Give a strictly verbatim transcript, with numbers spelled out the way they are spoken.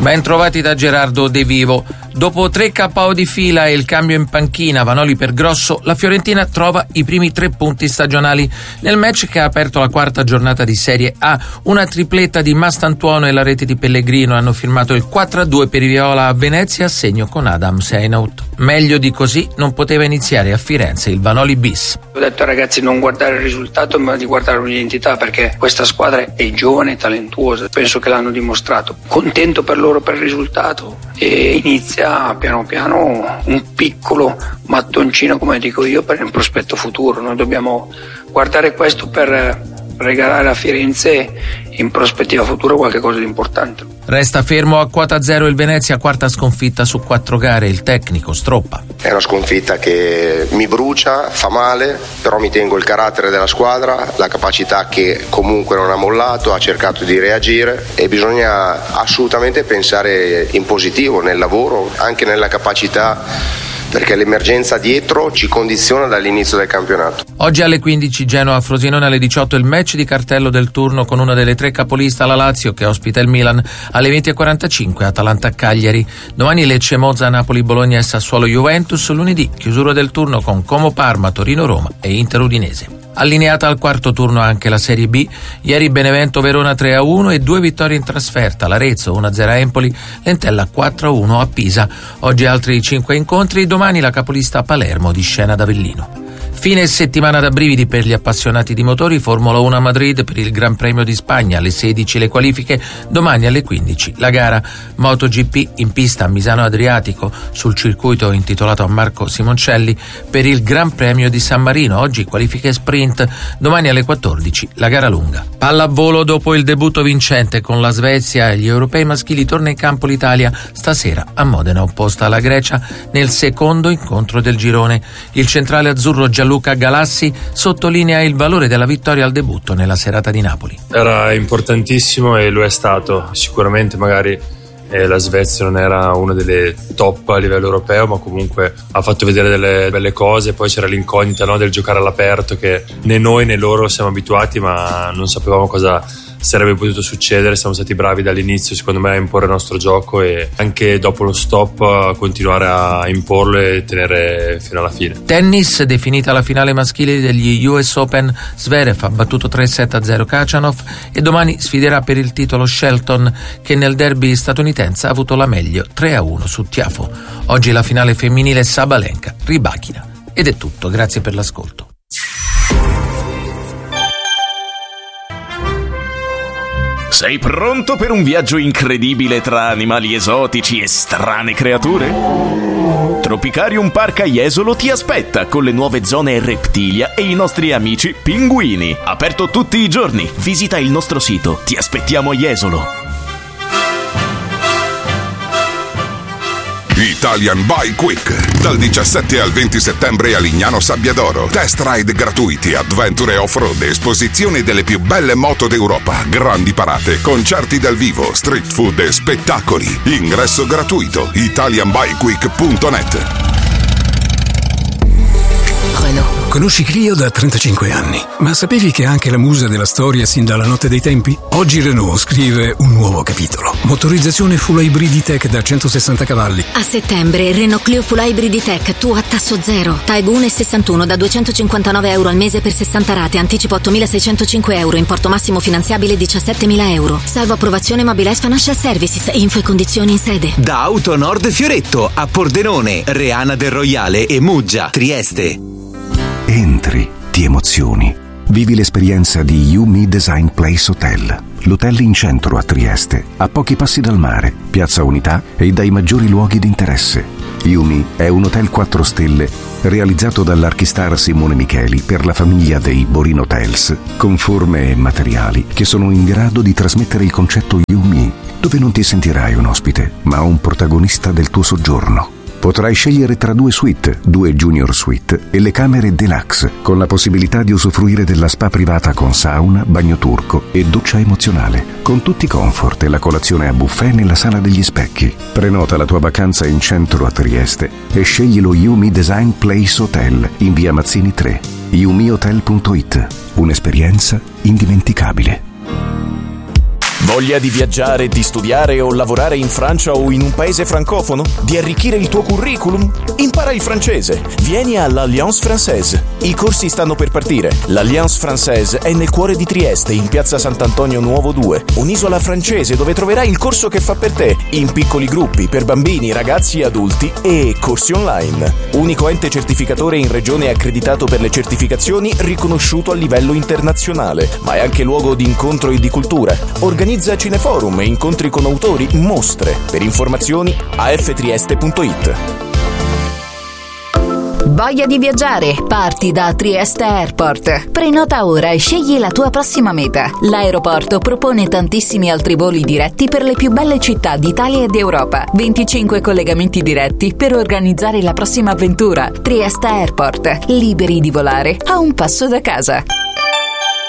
Ben trovati da Gerardo De Vivo. Dopo tre K O di fila e il cambio in panchina, Vanoli per Grosso, la Fiorentina trova i primi tre punti stagionali. Nel match che ha aperto la quarta giornata di Serie A, una tripletta di Mastantuono e la rete di Pellegrino hanno firmato il quattro a due per i viola a Venezia, a segno con Adams Einaut. Meglio di così non poteva iniziare a Firenze il Vanoli bis. Ho detto ai ragazzi non guardare il risultato ma di guardare l'identità, perché questa squadra è giovane e talentuosa, penso che l'hanno dimostrato. Contento per loro per il risultato e inizia piano piano un piccolo mattoncino, come dico io, per il prospetto futuro. Noi dobbiamo guardare questo per regalare a Firenze in prospettiva futura qualche cosa di importante. Resta fermo a quota zero il Venezia, quarta sconfitta su quattro gare, il tecnico Stroppa. È una sconfitta che mi brucia, fa male, però mi tengo il carattere della squadra, la capacità che comunque non ha mollato, ha cercato di reagire e bisogna assolutamente pensare in positivo nel lavoro, anche nella capacità, perché l'emergenza dietro ci condiziona dall'inizio del campionato. Oggi alle quindici Genoa-Frosinone, alle diciotto il match di cartello del turno con una delle tre capolista, la Lazio, che ospita il Milan, alle venti e quarantacinque Atalanta-Cagliari. Domani Lecce-Monza, Napoli-Bologna e Sassuolo-Juventus. Lunedì chiusura del turno con Como-Parma, Torino-Roma e Inter-Udinese. Allineata al quarto turno anche la Serie B, ieri Benevento-Verona tre a uno e due vittorie in trasferta, l'Arezzo uno a zero a Empoli, l'Entella quattro a uno a Pisa. Oggi altri cinque incontri, domani la capolista Palermo di Scena d'Avellino. Fine settimana da brividi per gli appassionati di motori. Formula uno a Madrid per il Gran Premio di Spagna, alle sedici le qualifiche, domani alle quindici la gara. MotoGP in pista a Misano Adriatico sul circuito intitolato a Marco Simoncelli per il Gran Premio di San Marino, oggi qualifiche sprint, domani alle quattordici la gara lunga. Pallavolo, dopo il debutto vincente con la Svezia e gli europei maschili, torna in campo l'Italia stasera a Modena, opposta alla Grecia nel secondo incontro del girone. Il centrale azzurro Gianluca Galassi sottolinea il valore della vittoria al debutto nella serata di Napoli. Era importantissimo e lo è stato. Sicuramente magari eh, la Svezia non era una delle top a livello europeo, ma comunque ha fatto vedere delle belle cose. Poi c'era l'incognita, no, del giocare all'aperto, che né noi né loro siamo abituati, ma non sapevamo cosa sarebbe potuto succedere. Siamo stati bravi dall'inizio, secondo me, a imporre il nostro gioco e anche dopo lo stop a continuare a imporlo e tenere fino alla fine. Tennis, definita la finale maschile degli U S Open, Zverev ha battuto tre sette a zero Khachanov e domani sfiderà per il titolo Shelton, che nel derby statunitense ha avuto la meglio tre a uno su Tiafoe. Oggi la finale femminile Sabalenka Rybakina. Ed è tutto, grazie per l'ascolto. Sei pronto per un viaggio incredibile tra animali esotici e strane creature? Tropicarium Park a Jesolo ti aspetta con le nuove zone Reptilia e i nostri amici pinguini. Aperto tutti i giorni. Visita il nostro sito. Ti aspettiamo a Jesolo. Italian Bike Week dal diciassette al venti settembre a Lignano Sabbiadoro. Test ride gratuiti, avventure off-road, esposizioni delle più belle moto d'Europa, grandi parate, concerti dal vivo, street food e spettacoli. Ingresso gratuito. italian bike week punto net. Renault. Conosci Clio da trentacinque anni, ma sapevi che è anche la musa della storia sin dalla notte dei tempi? Oggi Renault scrive un nuovo capitolo. Motorizzazione full hybrid tech da centosessanta cavalli. A settembre Renault Clio full hybrid tech, tu a tasso zero. Tag uno virgola sessantuno da duecentocinquantanove euro al mese per sessanta rate, anticipo ottomilaseicentocinque euro, importo massimo finanziabile diciassettemila euro. Salvo approvazione Mobilize Financial Services, info e condizioni in sede. Da Auto Nord Fioretto a Pordenone, Reana del Royale e Muggia, Trieste. Entri, ti emozioni. Vivi l'esperienza di Yumi Design Place Hotel, l'hotel in centro a Trieste, a pochi passi dal mare, Piazza Unità e dai maggiori luoghi di interesse. Yumi è un hotel quattro stelle realizzato dall'archistar Simone Micheli per la famiglia dei Borin Hotels, con forme e materiali che sono in grado di trasmettere il concetto Yumi, dove non ti sentirai un ospite, ma un protagonista del tuo soggiorno. Potrai scegliere tra due suite, due junior suite e le camere deluxe, con la possibilità di usufruire della spa privata con sauna, bagno turco e doccia emozionale, con tutti i comfort e la colazione a buffet nella sala degli specchi. Prenota la tua vacanza in centro a Trieste e scegli lo Yumi Design Place Hotel in via Mazzini tre. yumi hotel punto it. Un'esperienza indimenticabile. Voglia di viaggiare, di studiare o lavorare in Francia o in un paese francofono? Di arricchire il tuo curriculum? Impara il francese. Vieni all'Alliance Française. I corsi stanno per partire. L'Alliance Française è nel cuore di Trieste, in piazza Sant'Antonio Nuovo due. Un'isola francese dove troverai il corso che fa per te, in piccoli gruppi, per bambini, ragazzi e adulti, e corsi online. Unico ente certificatore in regione accreditato per le certificazioni, riconosciuto a livello internazionale, ma è anche luogo di incontro e di cultura. Organizza cineforum e incontri con autori, mostre. Per informazioni a f trieste punto it. Voglia di viaggiare? Parti da Trieste Airport. Prenota ora e scegli la tua prossima meta. L'aeroporto propone tantissimi altri voli diretti per le più belle città d'Italia e d'Europa. venticinque collegamenti diretti per organizzare la prossima avventura. Trieste Airport. Liberi di volare a un passo da casa.